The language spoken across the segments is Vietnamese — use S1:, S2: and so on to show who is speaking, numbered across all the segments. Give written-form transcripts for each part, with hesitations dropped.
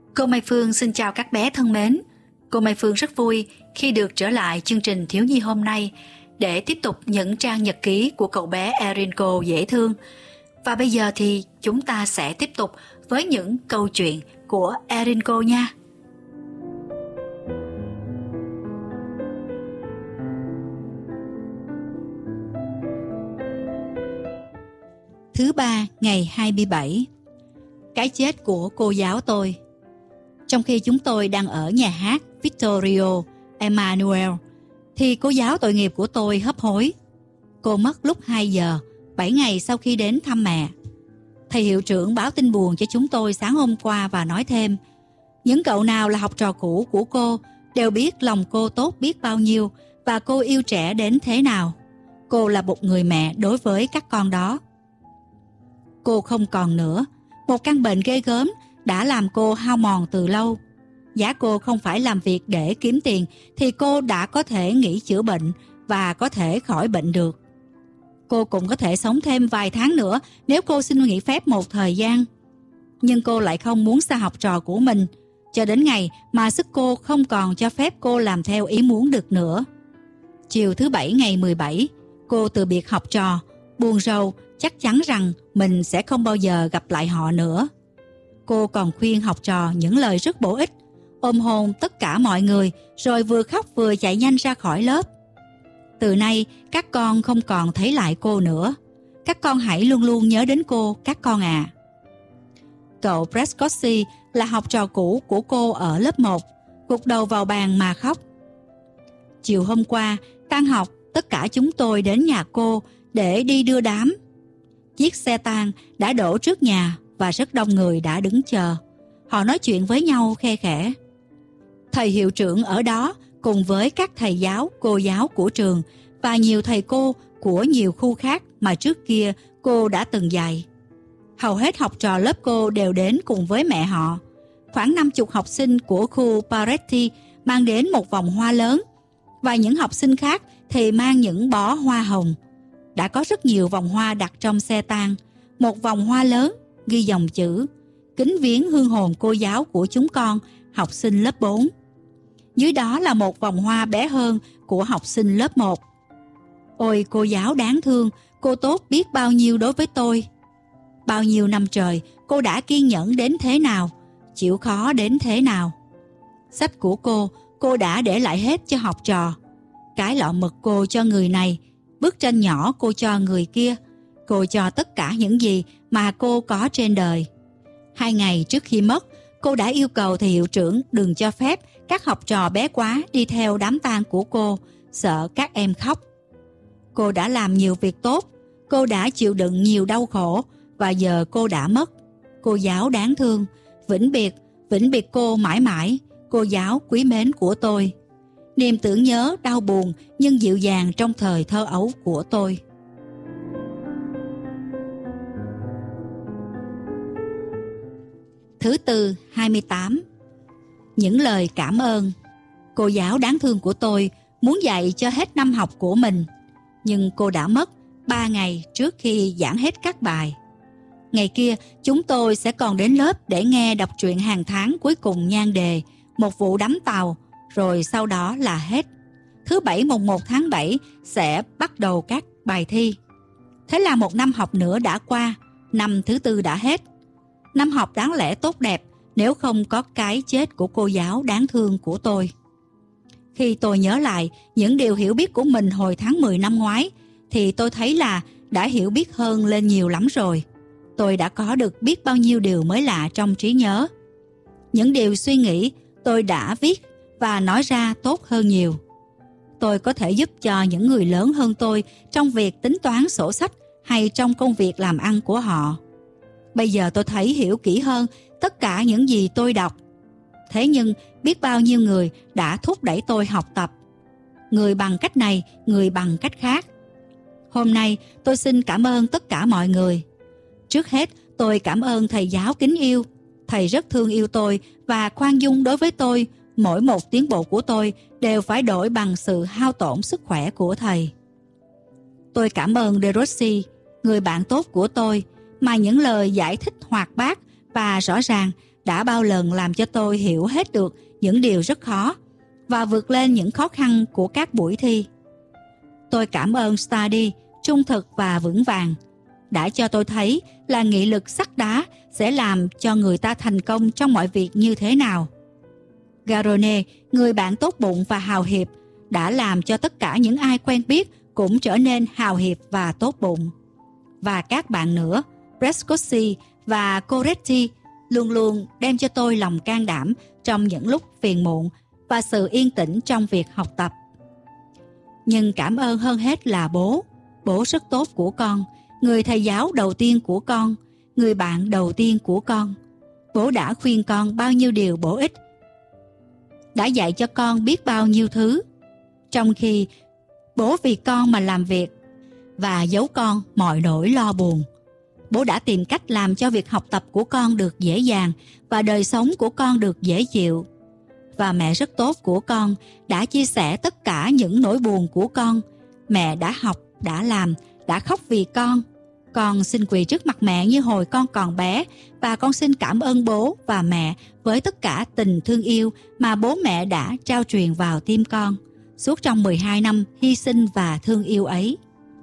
S1: Cô Mai Phương xin chào các bé thân mến. Cô Mai Phương rất vui khi được trở lại chương trình Thiếu nhi hôm nay để tiếp tục những trang nhật ký của cậu bé Erinco dễ thương. Và bây giờ thì chúng ta sẽ tiếp tục với những câu chuyện của Erinco nha.
S2: Thứ ba, ngày 27. Cái chết của cô giáo tôi. Trong khi chúng tôi đang ở nhà hát Vittorio Emanuele, thì cô giáo tội nghiệp của tôi hấp hối. Cô mất lúc 2 giờ, 7 ngày sau khi đến thăm mẹ. Thầy hiệu trưởng báo tin buồn cho chúng tôi sáng hôm qua và nói thêm, những cậu nào là học trò cũ của cô đều biết lòng cô tốt biết bao nhiêu và cô yêu trẻ đến thế nào. Cô là một người mẹ đối với các con đó. Cô không còn nữa. Một căn bệnh ghê gớm đã làm cô hao mòn từ lâu. Giá cô không phải làm việc để kiếm tiền thì cô đã có thể nghỉ chữa bệnh và có thể khỏi bệnh được. Cô cũng có thể sống thêm vài tháng nữa nếu cô xin nghỉ phép một thời gian. Nhưng cô lại không muốn xa học trò của mình, cho đến ngày mà sức cô không còn cho phép cô làm theo ý muốn được nữa. Chiều thứ Bảy ngày 17, cô từ biệt học trò, buồn rầu, chắc chắn rằng mình sẽ không bao giờ gặp lại họ nữa. Cô còn khuyên học trò những lời rất bổ ích, ôm hôn tất cả mọi người rồi vừa khóc vừa chạy nhanh ra khỏi lớp. Từ nay các con không còn thấy lại cô nữa. Các con hãy luôn luôn nhớ đến cô các con à. Cậu Prescotty là học trò cũ của cô ở lớp 1, gục đầu vào bàn mà khóc. Chiều hôm qua, tan học, tất cả chúng tôi đến nhà cô để đi đưa đám. Chiếc xe tang đã đổ trước nhà và rất đông người đã đứng chờ. Họ nói chuyện với nhau khe khẽ. Thầy hiệu trưởng ở đó cùng với các thầy giáo, cô giáo của trường và nhiều thầy cô của nhiều khu khác mà trước kia cô đã từng dạy. Hầu hết học trò lớp cô đều đến cùng với mẹ họ. Khoảng 50 học sinh của khu Paretti mang đến một vòng hoa lớn và những học sinh khác thì mang những bó hoa hồng. Đã có rất nhiều vòng hoa đặt trong xe tang. Một vòng hoa lớn ghi dòng chữ kính viếng hương hồn cô giáo của chúng con, học sinh lớp 4. Dưới đó là một vòng hoa bé hơn của học sinh lớp 1. Ôi cô giáo đáng thương, cô tốt biết bao nhiêu đối với tôi. Bao nhiêu năm trời cô đã kiên nhẫn đến thế nào, chịu khó đến thế nào. Sách của cô đã để lại hết cho học trò. Cái lọ mực cô cho người này, bức tranh nhỏ cô cho người kia. Cô cho tất cả những gì mà cô có trên đời. 2 ngày trước khi mất, cô đã yêu cầu thầy hiệu trưởng đừng cho phép các học trò bé quá đi theo đám tang của cô, sợ các em khóc. Cô đã làm nhiều việc tốt, cô đã chịu đựng nhiều đau khổ và giờ cô đã mất. Cô giáo đáng thương, vĩnh biệt cô mãi mãi, cô giáo quý mến của tôi. Niềm tưởng nhớ đau buồn nhưng dịu dàng trong thời thơ ấu của tôi. Thứ Tư 28. Những lời cảm ơn. Cô giáo đáng thương của tôi muốn dạy cho hết năm học của mình, nhưng cô đã mất 3 ngày trước khi giảng hết các bài. Ngày kia chúng tôi sẽ còn đến lớp để nghe đọc truyện hàng tháng cuối cùng nhan đề Một vụ đắm tàu, rồi sau đó là hết. Thứ Bảy mùng 1 tháng 7 sẽ bắt đầu các bài thi. Thế là một năm học nữa đã qua, năm thứ tư đã hết. Năm học đáng lẽ tốt đẹp nếu không có cái chết của cô giáo đáng thương của tôi. Khi tôi nhớ lại những điều hiểu biết của mình hồi tháng 10 năm ngoái, thì tôi thấy là đã hiểu biết hơn lên nhiều lắm rồi. Tôi đã có được biết bao nhiêu điều mới lạ trong trí nhớ. Những điều suy nghĩ tôi đã viết và nói ra tốt hơn nhiều. Tôi có thể giúp cho những người lớn hơn tôi trong việc tính toán sổ sách hay trong công việc làm ăn của họ. Bây giờ tôi thấy hiểu kỹ hơn tất cả những gì tôi đọc. Thế nhưng biết bao nhiêu người đã thúc đẩy tôi học tập. Người bằng cách này, người bằng cách khác. Hôm nay tôi xin cảm ơn tất cả mọi người. Trước hết tôi cảm ơn thầy giáo kính yêu. Thầy rất thương yêu tôi và khoan dung đối với tôi. Mỗi một tiến bộ của tôi đều phải đổi bằng sự hao tổn sức khỏe của thầy. Tôi cảm ơn De Rossi, người bạn tốt của tôi, mà những lời giải thích hoạt bát và rõ ràng đã bao lần làm cho tôi hiểu hết được những điều rất khó và vượt lên những khó khăn của các buổi thi. Tôi cảm ơn Study, trung thực và vững vàng, đã cho tôi thấy là nghị lực sắt đá sẽ làm cho người ta thành công trong mọi việc như thế nào. Garone, người bạn tốt bụng và hào hiệp, đã làm cho tất cả những ai quen biết cũng trở nên hào hiệp và tốt bụng. Và các bạn nữa, Prescott và Coretti, luôn luôn đem cho tôi lòng can đảm trong những lúc phiền muộn và sự yên tĩnh trong việc học tập. Nhưng cảm ơn hơn hết là bố rất tốt của con, người thầy giáo đầu tiên của con, người bạn đầu tiên của con. Bố đã khuyên con bao nhiêu điều bổ ích, đã dạy cho con biết bao nhiêu thứ, trong khi bố vì con mà làm việc và giấu con mọi nỗi lo buồn. Bố đã tìm cách làm cho việc học tập của con được dễ dàng và đời sống của con được dễ chịu. Và mẹ rất tốt của con đã chia sẻ tất cả những nỗi buồn của con. Mẹ đã học, đã làm, đã khóc vì con. Con xin quỳ trước mặt mẹ như hồi con còn bé, và con xin cảm ơn bố và mẹ với tất cả tình thương yêu mà bố mẹ đã trao truyền vào tim con suốt trong 12 năm hy sinh và thương yêu ấy.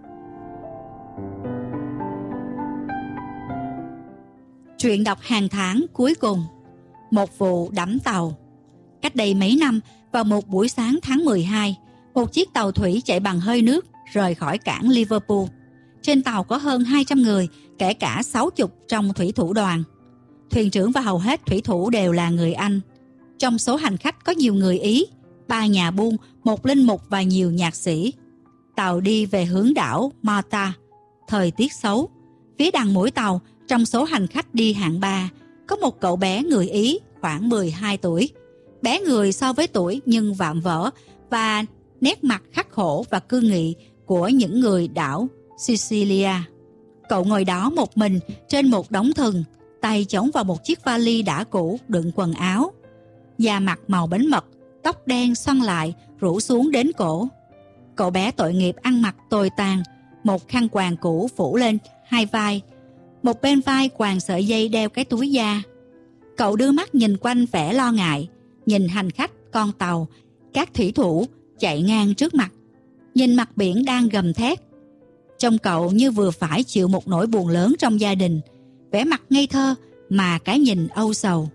S2: Truyện đọc hàng tháng cuối cùng. Một vụ đắm tàu. Cách đây mấy năm, vào một buổi sáng tháng 12, một chiếc tàu thủy chạy bằng hơi nước rời khỏi cảng Liverpool. Trên tàu có hơn 200 người, kể cả 60 trong thủy thủ đoàn. Thuyền trưởng và hầu hết thủy thủ đều là người Anh. Trong số hành khách có nhiều người Ý, 3 nhà buôn, 1 linh mục và nhiều nhạc sĩ. Tàu đi về hướng đảo Malta. Thời tiết xấu. Phía đằng mũi tàu, trong số hành khách đi hạng 3, có một cậu bé người Ý khoảng 12 tuổi. Bé người so với tuổi nhưng vạm vỡ và nét mặt khắc khổ và cương nghị của những người đảo Sicilia. Cậu ngồi đó một mình trên một đống thừng, tay chống vào một chiếc vali đã cũ đựng quần áo. Da mặt màu bánh mật, tóc đen xoăn lại, rủ xuống đến cổ. Cậu bé tội nghiệp ăn mặc tồi tàn, một khăn quàng cũ phủ lên hai vai. Một bên vai quàng sợi dây đeo cái túi da. Cậu đưa mắt nhìn quanh vẻ lo ngại, nhìn hành khách, con tàu, các thủy thủ chạy ngang trước mặt, nhìn mặt biển đang gầm thét. Trông cậu như vừa phải chịu một nỗi buồn lớn trong gia đình, vẻ mặt ngây thơ mà cái nhìn âu sầu.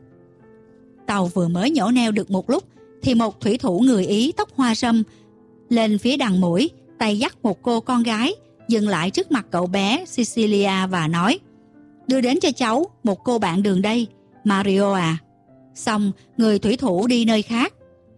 S2: Tàu vừa mới nhổ neo được một lúc thì một thủy thủ người Ý tóc hoa râm lên phía đằng mũi, tay dắt một cô con gái, dừng lại trước mặt cậu bé Cecilia và nói: "Đưa đến cho cháu một cô bạn đường đây, Mario à." Xong, người thủy thủ đi nơi khác.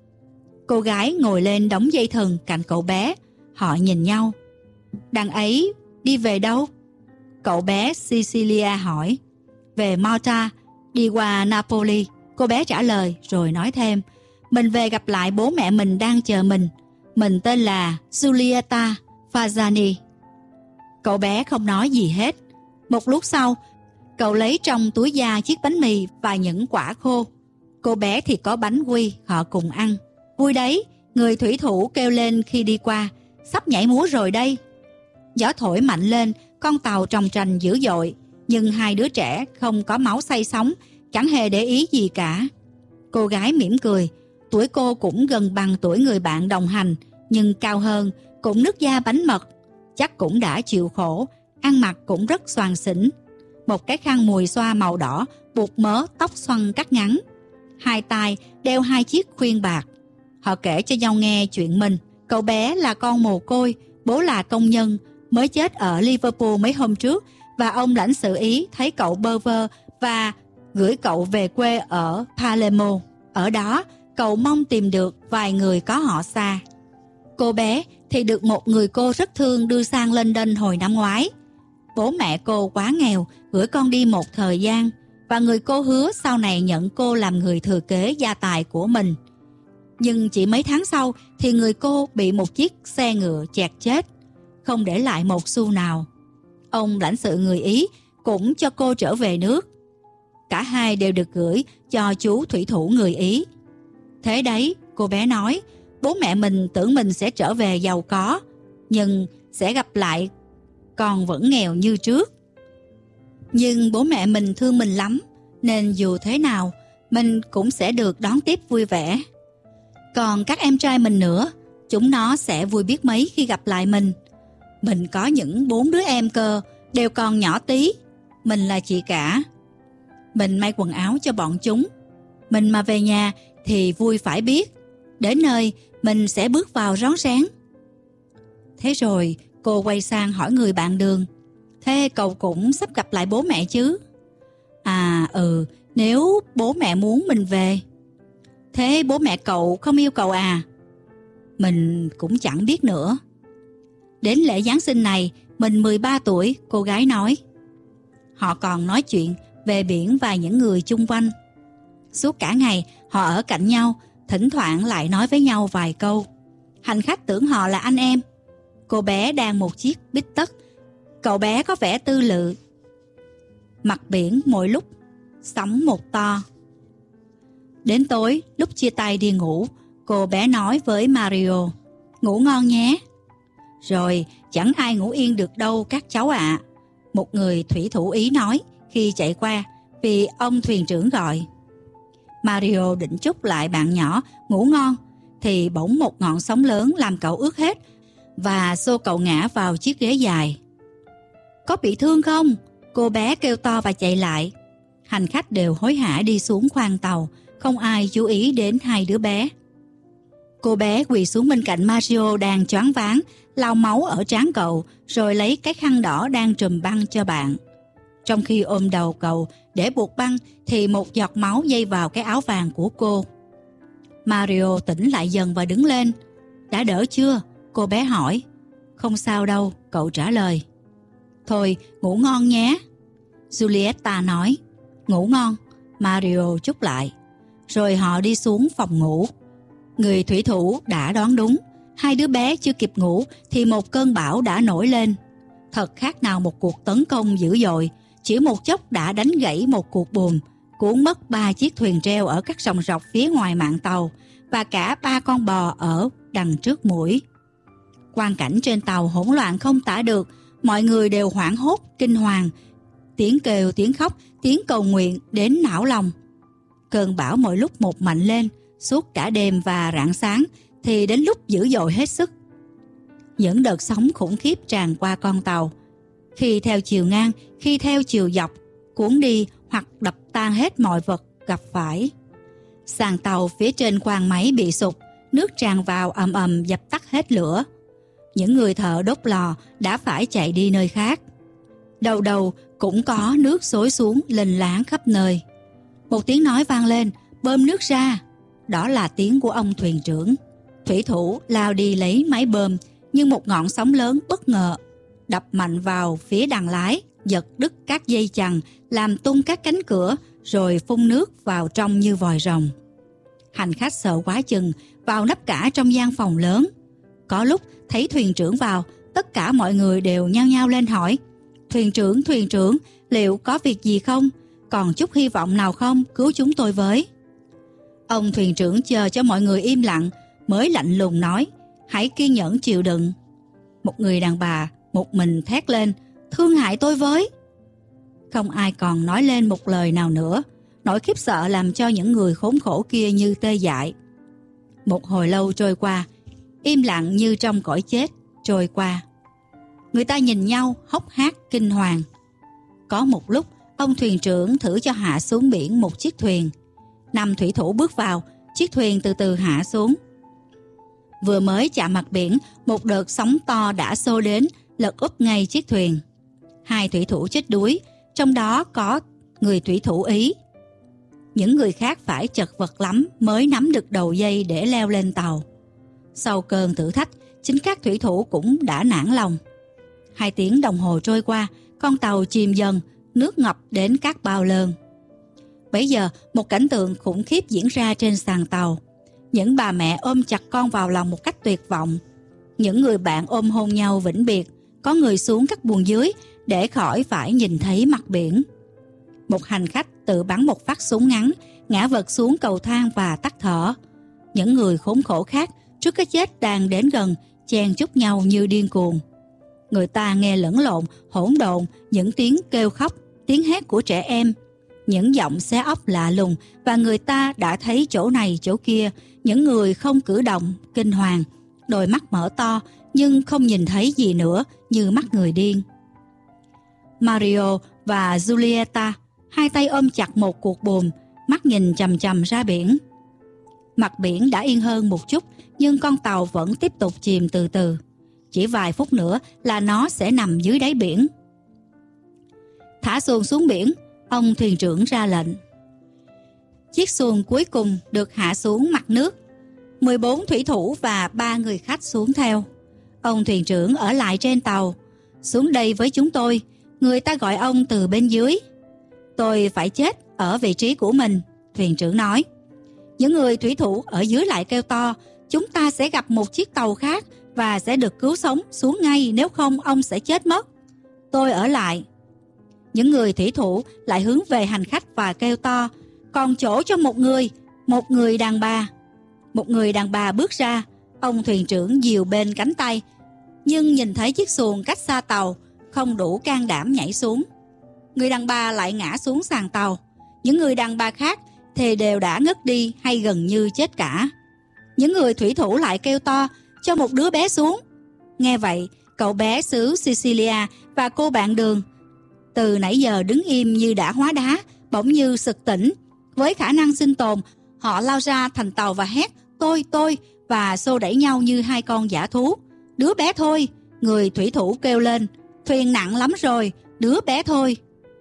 S2: Cô gái ngồi lên đống dây thừng cạnh cậu bé. Họ nhìn nhau. "Đằng ấy đi về đâu?" Cậu bé Cecilia hỏi. "Về Malta, đi qua Napoli." Cô bé trả lời rồi nói thêm: "Mình về gặp lại bố mẹ mình đang chờ mình. Mình tên là Giulietta Fazzani." Cậu bé không nói gì hết. Một lúc sau, cậu lấy trong túi da chiếc bánh mì và những quả khô. Cô bé thì có bánh quy, họ cùng ăn. "Vui đấy," người thủy thủ kêu lên khi đi qua. "Sắp nhảy múa rồi đây." Gió thổi mạnh lên, con tàu tròng trành dữ dội, nhưng hai đứa trẻ không có máu say sóng, chẳng hề để ý gì cả. Cô gái mỉm cười. Tuổi cô cũng gần bằng tuổi người bạn đồng hành, nhưng cao hơn, cũng nước da bánh mật. Chắc cũng đã chịu khổ, ăn mặc cũng rất xoàng xỉnh. Một cái khăn mùi xoa màu đỏ, buộc mớ tóc xoăn cắt ngắn. Hai tay đeo hai chiếc khuyên bạc. Họ kể cho nhau nghe chuyện mình. Cậu bé là con mồ côi, bố là công nhân, mới chết ở Liverpool mấy hôm trước, và ông lãnh sự Ý thấy cậu bơ vơ và gửi cậu về quê ở Palermo. Ở đó, cậu mong tìm được vài người có họ xa. Cô bé thì được một người cô rất thương đưa sang London hồi năm ngoái. Bố mẹ cô quá nghèo, gửi con đi một thời gian, và người cô hứa sau này nhận cô làm người thừa kế gia tài của mình. Nhưng chỉ mấy tháng sau thì người cô bị một chiếc xe ngựa chẹt chết, không để lại một xu nào. Ông lãnh sự người Ý cũng cho cô trở về nước. Cả hai đều được gửi cho chú thủy thủ người Ý. Thế đấy, cô bé nói, bố mẹ mình tưởng mình sẽ trở về giàu có, nhưng sẽ gặp lại con vẫn nghèo như trước. Nhưng bố mẹ mình thương mình lắm, nên dù thế nào, mình cũng sẽ được đón tiếp vui vẻ. Còn các em trai mình nữa, chúng nó sẽ vui biết mấy khi gặp lại mình. Mình có những 4 đứa em cơ, đều còn nhỏ tí. Mình là chị cả. Mình may quần áo cho bọn chúng. Mình mà về nhà thì vui phải biết. Đến nơi, mình sẽ bước vào rón rén. Thế rồi, cô quay sang hỏi người bạn đường. Thế cậu cũng sắp gặp lại bố mẹ chứ? À, nếu bố mẹ muốn mình về. Thế bố mẹ cậu không yêu cậu à? Mình cũng chẳng biết nữa. Đến lễ Giáng sinh này, mình 13 tuổi, cô gái nói. Họ còn nói chuyện về biển và những người chung quanh. Suốt cả ngày, họ ở cạnh nhau, thỉnh thoảng lại nói với nhau vài câu. Hành khách tưởng họ là anh em. Cô bé đang một chiếc bít tất. Cậu bé có vẻ tư lự. Mặt biển mỗi lúc sóng một to. Đến tối, lúc chia tay đi ngủ, cô bé nói với Mario, ngủ ngon nhé. Rồi, chẳng ai ngủ yên được đâu các cháu ạ. Một người thủy thủ Ý nói khi chạy qua vì ông thuyền trưởng gọi. Mario định chúc lại bạn nhỏ ngủ ngon thì bỗng một ngọn sóng lớn làm cậu ướt hết và xô cậu ngã vào chiếc ghế dài. Có bị thương không? Cô bé kêu to và chạy lại. Hành khách đều hối hả đi xuống khoang tàu, không ai chú ý đến hai đứa bé. Cô bé quỳ xuống bên cạnh Mario đang choáng váng, lau máu ở trán cậu rồi lấy cái khăn đỏ đang trùm băng cho bạn. Trong khi ôm đầu cậu để buộc băng thì một giọt máu dây vào cái áo vàng của cô. Mario tỉnh lại dần và đứng lên. Đã đỡ chưa? Cô bé hỏi. Không sao đâu, cậu trả lời. Thôi, ngủ ngon nhé. Julieta nói. Ngủ ngon, Mario chúc lại. Rồi họ đi xuống phòng ngủ. Người thủy thủ đã đoán đúng. Hai đứa bé chưa kịp ngủ thì một cơn bão đã nổi lên. Thật khác nào một cuộc tấn công dữ dội. Chỉ một chốc đã đánh gãy một cuộc buồm, cuốn mất 3 chiếc thuyền treo ở các sòng rọc phía ngoài mạn tàu và cả 3 con bò ở đằng trước mũi. Quang cảnh trên tàu hỗn loạn không tả được, mọi người đều hoảng hốt, kinh hoàng. Tiếng kêu, tiếng khóc, tiếng cầu nguyện đến não lòng. Cơn bão mỗi lúc một mạnh lên, suốt cả đêm và rạng sáng thì đến lúc dữ dội hết sức. Những đợt sóng khủng khiếp tràn qua con tàu, khi theo chiều ngang, khi theo chiều dọc, cuốn đi hoặc đập tan hết mọi vật gặp phải. Sàn tàu phía trên khoang máy bị sụp, nước tràn vào ầm ầm dập tắt hết lửa. Những người thợ đốt lò đã phải chạy đi nơi khác. Đầu đầu cũng có nước xối xuống lênh láng khắp nơi. Một tiếng nói vang lên, bơm nước ra. Đó là tiếng của ông thuyền trưởng. Thủy thủ lao đi lấy máy bơm, nhưng một ngọn sóng lớn bất ngờ đập mạnh vào phía đằng lái, giật đứt các dây chằng, làm tung các cánh cửa, rồi phun nước vào trong như vòi rồng. Hành khách sợ quá chừng, vào nấp cả trong gian phòng lớn. Có lúc thấy thuyền trưởng vào, tất cả mọi người đều nhao nhao lên hỏi: thuyền trưởng, liệu có việc gì không? Còn chút hy vọng nào không? Cứu chúng tôi với. Ông thuyền trưởng chờ cho mọi người im lặng, mới lạnh lùng nói: hãy kiên nhẫn chịu đựng. Một người đàn bà một mình thét lên: thương hại tôi với. Không ai còn nói lên một lời nào nữa. Nỗi khiếp sợ làm cho những người khốn khổ kia như tê dại. Một hồi lâu trôi qua, im lặng như trong cõi chết trôi qua. Người ta nhìn nhau hốc hác kinh hoàng. Có một lúc, ông thuyền trưởng thử cho hạ xuống biển một chiếc thuyền. 5 thủy thủ bước vào, chiếc thuyền từ từ hạ xuống. Vừa mới chạm mặt biển, một đợt sóng to đã xô đến, lật úp ngay chiếc thuyền. 2 thủy thủ chết đuối, trong đó có người thủy thủ Ý. Những người khác phải chật vật lắm mới nắm được đầu dây để leo lên tàu. Sau cơn thử thách, chính các thủy thủ cũng đã nản lòng. 2 tiếng đồng hồ trôi qua, con tàu chìm dần, nước ngập đến các bao lơn. Bấy giờ, một cảnh tượng khủng khiếp diễn ra trên sàn tàu. Những bà mẹ ôm chặt con vào lòng một cách tuyệt vọng. Những người bạn ôm hôn nhau vĩnh biệt, có người xuống các buồng dưới để khỏi phải nhìn thấy mặt biển. Một hành khách tự bắn một phát súng ngắn, ngã vật xuống cầu thang và tắt thở. Những người khốn khổ khác trước cái chết đang đến gần, chen chúc nhau như điên cuồng. Người ta nghe lẫn lộn, hỗn độn những tiếng kêu khóc, tiếng hét của trẻ em, Những giọng xé ốc lạ lùng và người ta đã thấy chỗ này chỗ kia, những người không cử động, kinh hoàng, đôi mắt mở to nhưng không nhìn thấy gì nữa, như mắt người điên. Mario và Giulietta hai tay ôm chặt một cuộc buồm, mắt nhìn chằm chằm ra biển. Mặt biển đã yên hơn một chút, nhưng con tàu vẫn tiếp tục chìm từ từ. Chỉ vài phút nữa là nó sẽ nằm dưới đáy biển. Thả xuồng xuống biển, ông thuyền trưởng ra lệnh. Chiếc xuồng cuối cùng được hạ xuống mặt nước. 14 thủy thủ và 3 người khách xuống theo. Ông thuyền trưởng ở lại trên tàu. Xuống đây với chúng tôi, người ta gọi ông từ bên dưới. Tôi phải chết ở vị trí của mình, thuyền trưởng nói. Những người thủy thủ ở dưới lại kêu to, chúng ta sẽ gặp một chiếc tàu khác và sẽ được cứu sống xuống ngay, nếu không ông sẽ chết mất. Tôi ở lại. Những người thủy thủ lại hướng về hành khách và kêu to, còn chỗ cho một người đàn bà. Một người đàn bà bước ra, ông thuyền trưởng dìu bên cánh tay, nhưng nhìn thấy chiếc xuồng cách xa tàu, không đủ can đảm nhảy xuống. Người đàn bà lại ngã xuống sàn tàu. Những người đàn bà khác thì đều đã ngất đi hay gần như chết cả. Những người thủy thủ lại kêu to, cho một đứa bé xuống. Nghe vậy, cậu bé xứ Sicilia và cô bạn đường, từ nãy giờ đứng im như đã hóa đá, bỗng như sực tỉnh. Với khả năng sinh tồn, họ lao ra thành tàu và hét, tôi, và xô đẩy nhau như hai con dã thú. Đứa bé thôi, người thủy thủ kêu lên, thuyền nặng lắm rồi, đứa bé thôi.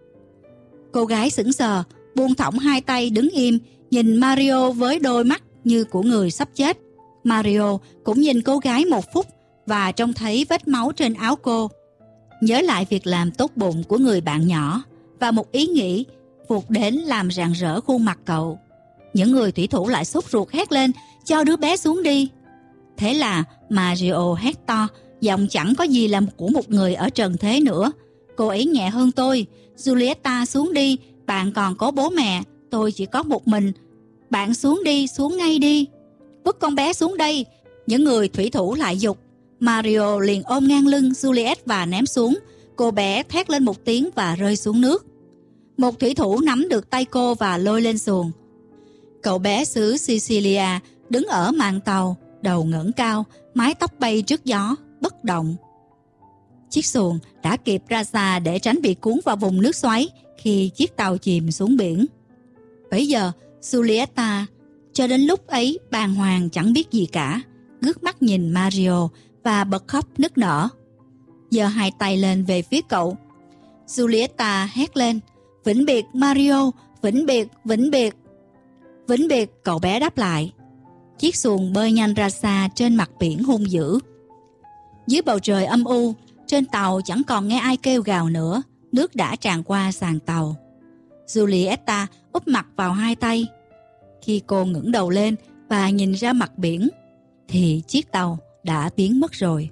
S2: Cô gái sững sờ, buông thõng hai tay đứng im, nhìn Mario với đôi mắt như của người sắp chết. Mario cũng nhìn cô gái một phút và trông thấy vết máu trên áo cô. Nhớ lại việc làm tốt bụng của người bạn nhỏ và một ý nghĩ vụt đến làm rạng rỡ khuôn mặt cậu. Những người thủy thủ lại sốt ruột hét lên, cho đứa bé xuống đi. Thế là Mario hét to, giọng chẳng có gì là của một người ở trần thế nữa. Cô ấy nhẹ hơn tôi. Giulietta xuống đi, bạn còn có bố mẹ, tôi chỉ có một mình. Bạn xuống đi, xuống ngay đi. Vứt con bé xuống đây. Những người thủy thủ lại giục. Mario liền ôm ngang lưng Juliet và ném xuống. Cô bé thét lên một tiếng và rơi xuống nước. Một thủy thủ nắm được tay cô và lôi lên xuồng. Cậu bé xứ Sicilia đứng ở mạn tàu, đầu ngẩng cao, mái tóc bay trước gió, bất động. Chiếc xuồng đã kịp ra xa để tránh bị cuốn vào vùng nước xoáy khi chiếc tàu chìm xuống biển. Bấy giờ, Giulietta cho đến lúc ấy bàng hoàng chẳng biết gì cả, ngước mắt nhìn Mario và bật khóc nức nở. Giơ hai tay lên về phía cậu. Giulietta hét lên, vĩnh biệt Mario, vĩnh biệt, vĩnh biệt. Vĩnh biệt, cậu bé đáp lại. Chiếc xuồng bơi nhanh ra xa trên mặt biển hung dữ. Dưới bầu trời âm u, trên tàu chẳng còn nghe ai kêu gào nữa, nước đã tràn qua sàn tàu. Giulietta úp mặt vào hai tay. Khi cô ngẩng đầu lên và nhìn ra mặt biển, thì chiếc tàu đã biến mất rồi.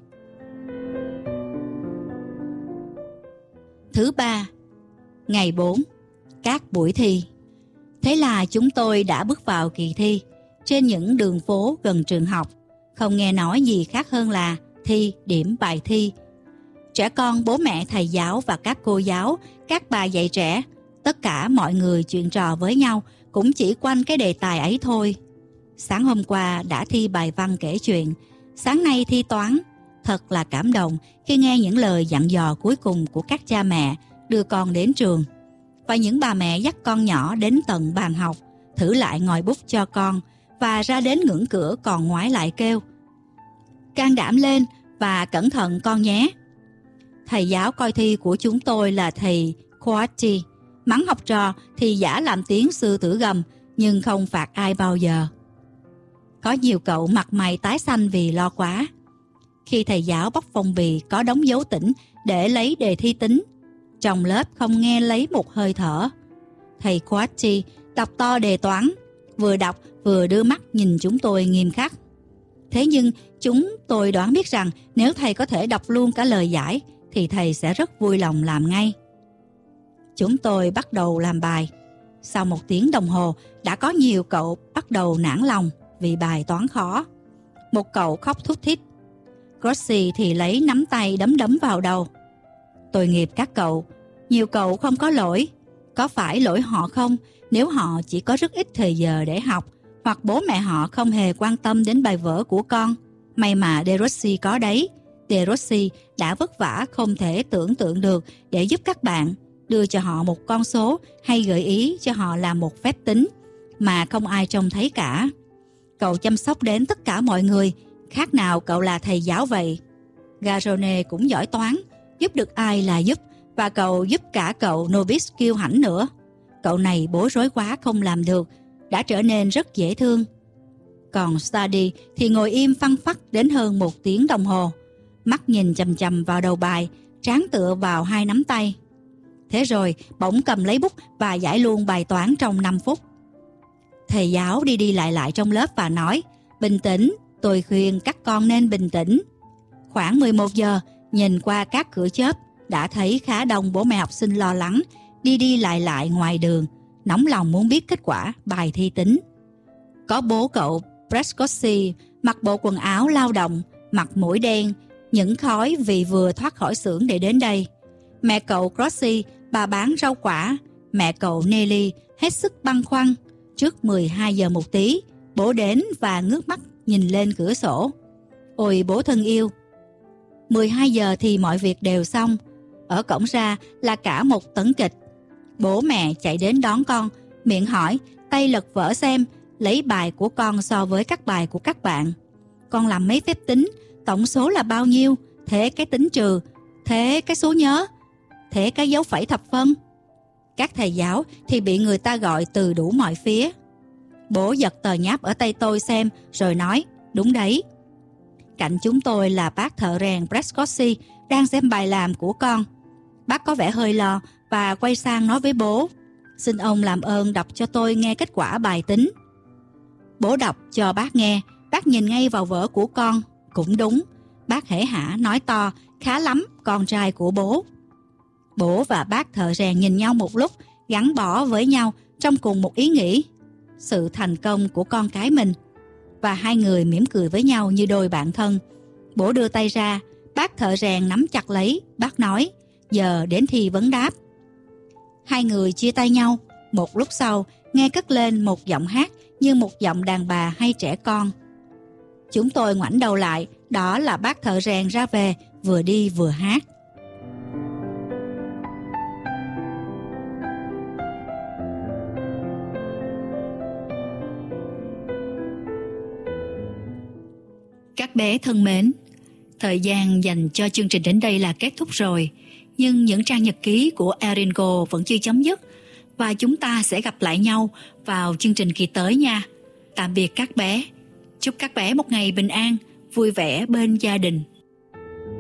S2: Thứ ba, ngày 4, các buổi thi. Thế là chúng tôi đã bước vào kỳ thi. Trên những đường phố gần trường học, không nghe nói gì khác hơn là thi, điểm, bài thi. Trẻ con, bố mẹ, thầy giáo và các cô giáo, các bà dạy trẻ, tất cả mọi người chuyện trò với nhau cũng chỉ quanh cái đề tài ấy thôi. Sáng hôm qua đã thi bài văn kể chuyện, sáng nay thi toán. Thật là cảm động khi nghe những lời dặn dò cuối cùng của các cha mẹ đưa con đến trường. Và những bà mẹ dắt con nhỏ đến tận bàn học, thử lại ngòi bút cho con, và ra đến ngưỡng cửa còn ngoái lại kêu, can đảm lên và cẩn thận con nhé. Thầy giáo coi thi của chúng tôi là thầy Coatti, mắng học trò thì giả làm tiếng sư tử gầm, nhưng không phạt ai bao giờ. Có nhiều cậu mặt mày tái xanh vì lo quá. Khi thầy giáo bóc phong bì có đóng dấu tỉnh để lấy đề thi tính, trong lớp không nghe lấy một hơi thở. Thầy Coatti đọc to đề toán, vừa đọc vừa đưa mắt nhìn chúng tôi nghiêm khắc. Thế nhưng chúng tôi đoán biết rằng nếu thầy có thể đọc luôn cả lời giải thì thầy sẽ rất vui lòng làm ngay. Chúng tôi bắt đầu làm bài. Sau 1 tiếng đồng hồ đã có nhiều cậu bắt đầu nản lòng vì bài toán khó. Một cậu khóc thút thít. Grossi thì lấy nắm tay đấm vào đầu. Tội nghiệp các cậu, nhiều cậu không có lỗi. Có phải lỗi họ không nếu họ chỉ có rất ít thời giờ để học, hoặc bố mẹ họ không hề quan tâm đến bài vở của con? May mà De Rossi có đấy. De Rossi đã vất vả không thể tưởng tượng được để giúp các bạn, đưa cho họ một con số hay gợi ý cho họ làm một phép tính mà không ai trông thấy cả. Cậu chăm sóc đến tất cả mọi người, khác nào cậu là thầy giáo vậy. Garrone cũng giỏi toán, giúp được ai là giúp, và cậu giúp cả cậu novice kiêu hãnh nữa. Cậu này bối rối quá không làm được, đã trở nên rất dễ thương. Còn Study thì ngồi im phăng phắc đến hơn 1 tiếng đồng hồ, mắt nhìn chằm chằm vào đầu bài, trán tựa vào 2 nắm tay. Thế rồi bỗng cầm lấy bút và giải luôn bài toán trong 5 phút. Thầy giáo đi đi lại trong lớp và nói: bình tĩnh, tôi khuyên các con nên bình tĩnh. Khoảng 11 giờ, nhìn qua các cửa chớp, đã thấy khá đông bố mẹ học sinh lo lắng, đi đi lại ngoài đường, nóng lòng muốn biết kết quả bài thi tính. Có bố cậu Prescossi mặc bộ quần áo lao động, mặt mũi đen, những khói vì vừa thoát khỏi xưởng để đến đây. Mẹ cậu Crossi, bà bán rau quả. Mẹ cậu Nelly hết sức băn khoăn. Trước 12 giờ một tí, bố đến và ngước mắt nhìn lên cửa sổ. Ôi bố thân yêu! 12 giờ thì mọi việc đều xong. Ở cổng ra là cả một tấn kịch. Bố mẹ chạy đến đón con, miệng hỏi, tay lật vở xem, lấy bài của con so với các bài của các bạn. Con làm mấy phép tính, tổng số là bao nhiêu? Thế cái tính trừ, thế cái số nhớ, thế cái dấu phẩy thập phân. Các thầy giáo thì bị người ta gọi từ đủ mọi phía. Bố giật tờ nháp ở tay tôi xem, rồi nói, đúng đấy. Cạnh chúng tôi là bác thợ rèn Prescossi đang xem bài làm của con. Bác có vẻ hơi lo và quay sang nói với bố, xin ông làm ơn đọc cho tôi nghe kết quả bài tính. Bố đọc cho bác nghe, bác nhìn ngay vào vở của con. Cũng đúng, bác hễ hả nói to, khá lắm, con trai của bố. Bố và bác thợ rèn nhìn nhau một lúc, gắn bó với nhau trong cùng một ý nghĩ, sự thành công của con cái mình. Và hai người mỉm cười với nhau như đôi bạn thân. Bố đưa tay ra, bác thợ rèn nắm chặt lấy, bác nói, giờ đến thi vấn đáp. Hai người chia tay nhau. Một lúc sau, nghe cất lên một giọng hát như một giọng đàn bà hay trẻ con. Chúng tôi ngoảnh đầu lại, đó là bác thợ rèn ra về, vừa đi vừa hát.
S1: Các bé thân mến, thời gian dành cho chương trình đến đây là kết thúc rồi. Nhưng những trang nhật ký của Eringo vẫn chưa chấm dứt, và chúng ta sẽ gặp lại nhau vào chương trình kỳ tới nha. Tạm biệt các bé. Chúc các bé một ngày bình an, vui vẻ bên gia đình.